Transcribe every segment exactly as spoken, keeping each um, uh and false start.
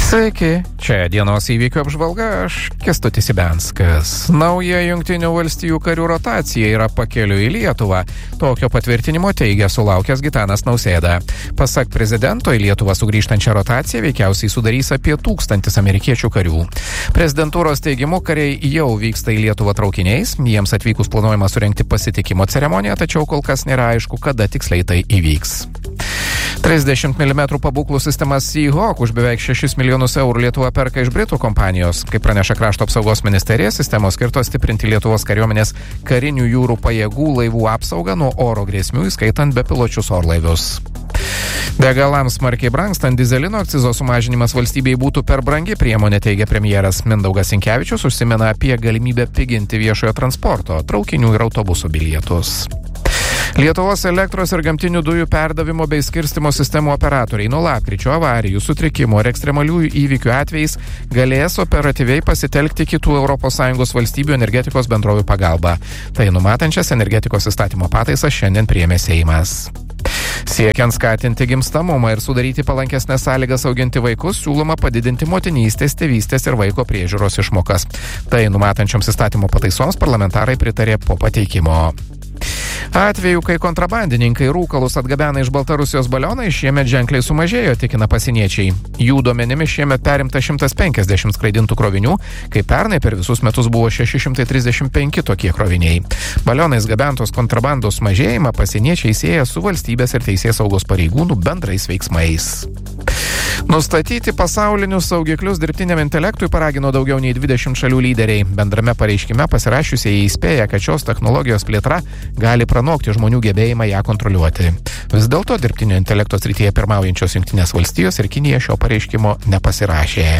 Sveiki, čia dienos įvykių apžvalga, aš Kęstutis Ibenskas. Nauja Jungtinių valstijų karių rotacija yra pakeliui į Lietuvą. Tokio patvirtinimo teigia sulaukęs Gitanas Nausėda. Pasak prezidento, į Lietuvą sugrįžtančią rotaciją veikiausiai sudarys apie tūkstantis amerikiečių karių. Prezidentūros teigimu, kariai jau vyksta į Lietuvą traukiniais, jiems atvykus planuojama surengti pasitikimo ceremoniją, tačiau kol kas nėra aišku, kada tiksliai tai įvyks. trisdešimt milimetrų pabūklų sistema Seahawk už beveik šešis milijonus eurų Lietuva perka iš Britų kompanijos. Kaip praneša Krašto apsaugos ministerija, sistemos skirtos stiprinti Lietuvos kariuomenės karinių jūrų pajėgų laivų apsaugą nuo oro grėsmių, įskaitant bepiločius orlaivius. Degalams smarkiai brangstant, dyzelino akcizo sumažinimas valstybei būtų per brangi priemonė, teigia premjeras. Mindaugas Sinkevičius užsimena apie galimybę piginti viešojo transporto, traukinių ir autobusų bilietus. Lietuvos elektros ir gamtinių dujų perdavimo bei skirstymo sistemų operatoriai nuo lapkričio avarijų, sutrikimų ir ekstremaliųjų įvykių atvejais galės operatyviai pasitelkti kitų Europos Sąjungos valstybių energetikos bendrovių pagalbą. Tai numatančias energetikos įstatymo pataisas šiandien priėmė Seimas. Siekiant skatinti gimstamumą ir sudaryti palankesnės sąlygas auginti vaikus, siūloma padidinti motinystės, tėvystės ir vaiko priežiūros išmokas. Tai numatančioms įstatymo pataisoms parlamentarai pritarė po pateikimo. Atvejų, kai kontrabandininkai rūkalus atgabena iš Baltarusijos balionai, šiemet ženkliai sumažėjo, tikina pasieniečiai. Jų duomenimis šiemet perimta šimtas penkiasdešimt skraidintų krovinių, kai pernai per visus metus buvo šeši šimtai trisdešimt penki tokie kroviniai. Balionais gabentos kontrabandos mažėjimą pasieniečiai sieja su valstybės ir teisės saugos pareigūnų bendrais veiksmais. Nustatyti pasaulinius saugiklius dirbtiniam intelektui paragino daugiau nei dvidešimt šalių lyderiai. Bendrame pareiškime pasirašiusieji įspėja, kad šios technologijos plėtra gali pranokti žmonių gebėjimą ją kontroliuoti. Vis dėlto dirbtinio intelekto srityje pirmaujančios Jungtinės valstijos ir Kinija šio pareiškimo nepasirašė.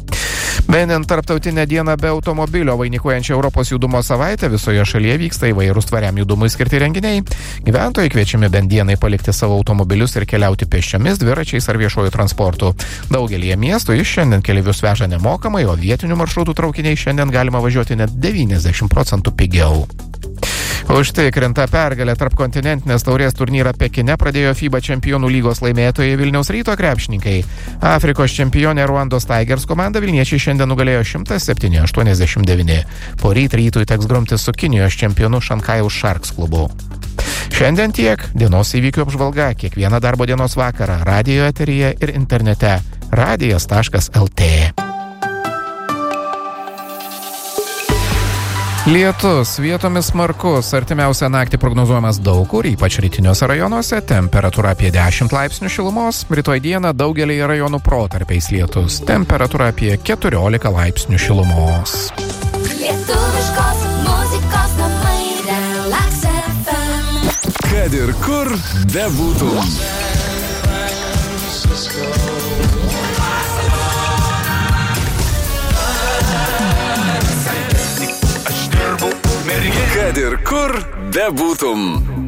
Minint tarptautinę dieną be automobilio vainikuojančią Europos judumo savaitę, visoje šalyje vyksta įvairūs tvariam judumui skirti renginiai. Gyventojai kviečiami bent dienai palikti savo automobilius ir keliauti pėsčiomis, dviračiais ar viešuoju transportu. Daugelyje miestų jis šiandien keleivius veža nemokamai, o vietinių maršrutų traukiniai šiandien galima važiuoti net devyniasdešimt procentų pigiau. Užtikrinta pergalė tarpkontinentinės taurės turnyrą Pekine pradėjo FIBA čempionų lygos laimėtojai Vilniaus Ryto krepšininkai. Afrikos čempionė Ruandos Tigers komanda vilniečiai šiandien nugalėjo šimtas septyni aštuoniasdešimt devyni. Poryt Rytui teks grumtis su Kinijos čempionu Šanchajaus Sharks klubu. Šiandien tiek. Dienos įvykių apžvalga kiekvieną darbo dienos vakarą radijo eteryje ir internete radijas taškas lt. Lietus, vietomis smarkus, artimiausią naktį prognozuojamas daug kur, ypač rytiniuose rajonuose, temperatūra apie dešimt laipsnių šilumos, rytoj dieną daugelyje rajonų protarpiais lietus, temperatūra apie keturiolika laipsnių šilumos. Lietuviškos muzikos namai Relax F M. Kad ir kur bebūtum. Kad ir kur bebūtum.